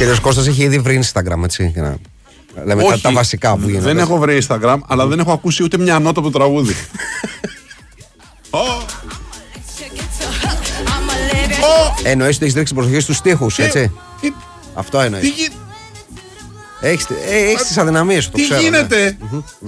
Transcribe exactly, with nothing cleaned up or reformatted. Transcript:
κύριος Κώστας έχει ήδη βρει Instagram, έτσι. Για να λέμε τα, τα βασικά που γίνονται. Δεν έχω βρει Instagram, αλλά δεν έχω ακούσει ούτε μια νότα από το τραγούδι. Εννοείς ότι έχεις ρίξει προσοχή στους στίχους, έτσι. Αυτό εννοείς. Έχεις τις αδυναμίες σου, το ξέρω. Τι γίνεται.